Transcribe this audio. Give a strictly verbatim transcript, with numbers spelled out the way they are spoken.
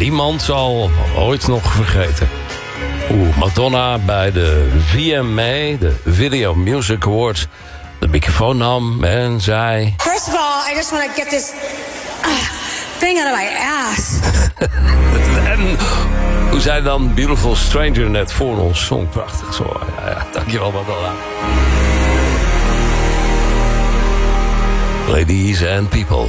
niemand zal ooit nog vergeten hoe Madonna bij de V M A, de Video Music Awards, de microfoon nam en zei... First of all, I just want to get this uh, thing out of my ass. En hoe zij dan Beautiful Stranger net voor ons zong. Prachtig zo. Ja, ja, dankjewel Madonna. Ladies and people,